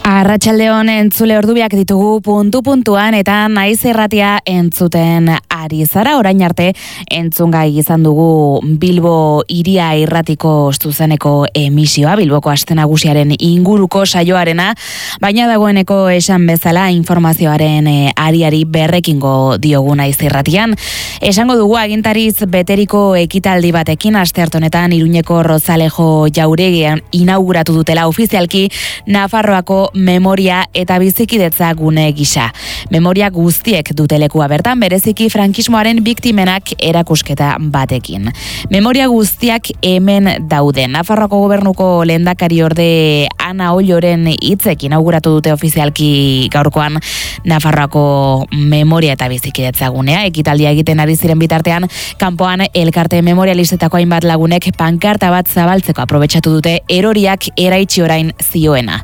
Arratsaldeon entzule ordubiak ditugu puntu-puntuan eta naiz irratia entzuten ari zara. Orain arte entzungai izan dugu Bilbo Hiria irratiko zuzeneko emisioa, Bilboko aste nagusiaren inguruko saioarena, baina dagoeneko esan bezala informazioaren ariari berrekingo diogu naiz irratian. Esango dugu agintariz beteriko ekitaldi batekin astearte honetan Iruñeko Rozalejo jauregian inauguratu dutela ofizialki Nafarroako memoria eta bizikidetza gune gisa. Memoria guztiek dute lekua bertan, bereziki frankismoaren biktimenak erakusketa batekin. Memoria guztiak hemen daude. Nafarroako gobernuko lehendakari orde Ana Olloren hitzek inauguratu dute ofizialki gaurkoan Nafarroako memoria eta bizikidetza gunea. Ekitaldia egiten ari ziren bitartean, kanpoan elkarte memorialistetako hainbat lagunek pankarta bat zabaltzeko aprobetxatu dute eroriak eraitsi orain zioena.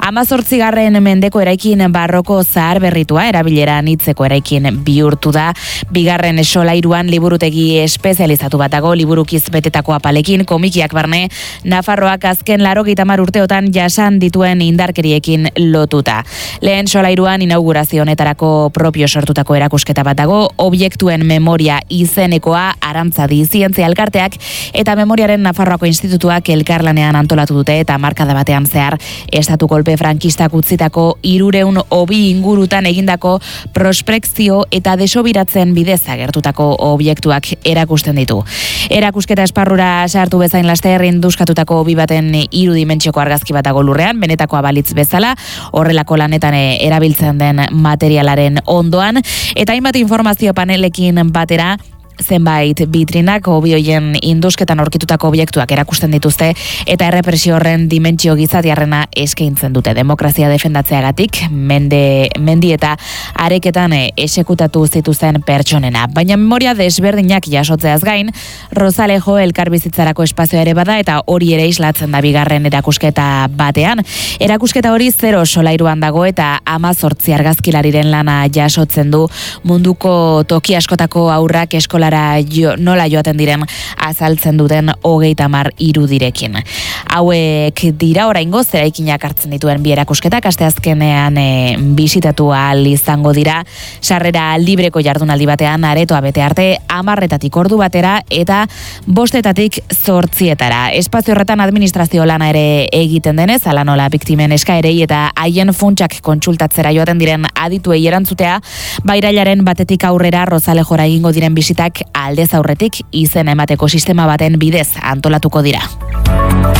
18. mendeko eraikin barroko zahar berritua erabilera anitzeko eraikin bihurtu da. Bigarren solairuan liburutegi espezializatu bat dago, liburukiz betetako apalekin, komikiak barne, Nafarroak azken 80 urteotan jasan dituen indarkeriekin lotuta. Lehen solairuan inaugurazio honetarako propio sortutako erakusketa bat dago, objektuen memoria izenekoa Arantzadi zientzia elkarteak eta Memoriaren Nafarroako Institutuak elkarlanean antolatu dute eta markada batean zehar estatu kolpe frankistak utzitako 300 hobi ingurutan egindako prospekzio eta desobiratzen bidez agertutako objektuak erakusten ditu. Erakusketa esparrura sartu bezain laster induskatutako hobi baten 3 dimentsioko argazki bat dago lurrean, benetakoa balitz bezala, horrelako lanetan erabiltzen den materialaren ondoan, eta hainbat informazio panelekin batera zenbait bitrinak hobi hoien indusketan aurkitutako objektuak erakusten dituzte eta errepresio horren dimentsio gizatiarrena eskaintzen dute. Demokrazia defendatzeagatik mendi eta areketan esekutatu zituzten pertsonena. Baina memoria desberdinak jasotzeaz gain, Rozalejo elkarbizitzarako espazioa ere bada eta hori ere islatzen da bigarren erakusketa batean. Erakusketa hori 0 solairuan dago eta 18 argazkilariren lana jasotzen du, munduko toki askotako aurrak eskolara nola joaten diren azaltzen duten 30 irudirekin. Hauek dira oraingoz eraikinak hartzen dituen bi erakusketak, asteazkenean bisitatu ahal izango dira, sarrera libreko jardunaldi batean aretoa bete arte 10:00 ordu batera eta 5:00 8:00. Espazio horretan administrazio lana ere egiten denez, hala nola biktimen eskaerei eta haien funtsak kontsultatzera joaten diren adituei erantzutea, irailaren 1 aurrera Rozalejora egingo diren bisitak aldez aurretik izena emateko sistema baten bidez antolatuko dira.